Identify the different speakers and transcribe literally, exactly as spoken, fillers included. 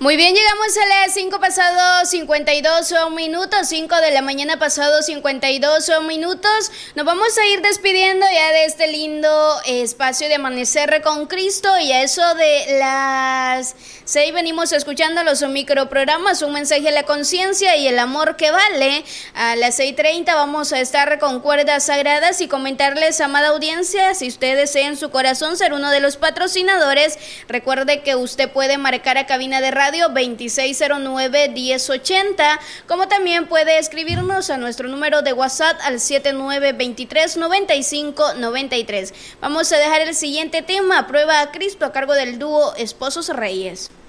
Speaker 1: Muy bien, llegamos a las cinco pasado cincuenta y dos minutos, cinco de la mañana pasado cincuenta y dos minutos. Nos vamos a ir despidiendo ya de este lindo espacio de Amanecer con Cristo, y a eso de las seis venimos escuchando los microprogramas, un mensaje a la conciencia y el amor que vale. A las seis treinta vamos a estar con cuerdas sagradas y comentarles, amada audiencia, si usted desea en su corazón ser uno de los patrocinadores, recuerde que usted puede marcar a cabina de radio veintiséis cero nueve, diez ochenta, como también puede escribirnos a nuestro número de WhatsApp al siete nueve dos tres, nueve cinco nueve tres. Vamos a dejar el siguiente tema, Prueba a Cristo, a cargo del dúo Esposos Reyes.